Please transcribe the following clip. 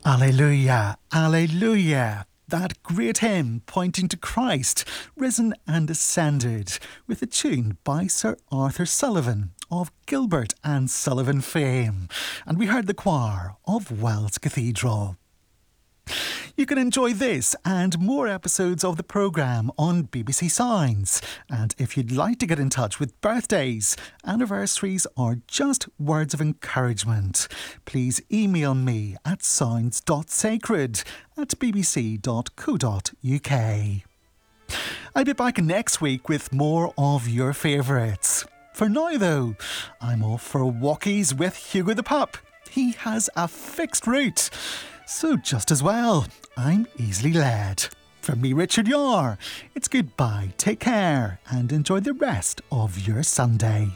Alleluia, Alleluia. That great hymn pointing to Christ, risen and ascended, with a tune by Sir Arthur Sullivan of Gilbert and Sullivan fame. And we heard the choir of Wells Cathedral. You can enjoy this and more episodes of the programme on BBC Signs. And if you'd like to get in touch with birthdays, anniversaries or just words of encouragement, please email me at sounds.sacred@bbc.co.uk. I'll be back next week with more of your favourites. For now though, I'm off for walkies with Hugo the Pup. He has a fixed route. So just as well, I'm easily led. From me, Richard Yar, it's goodbye, take care, and enjoy the rest of your Sunday.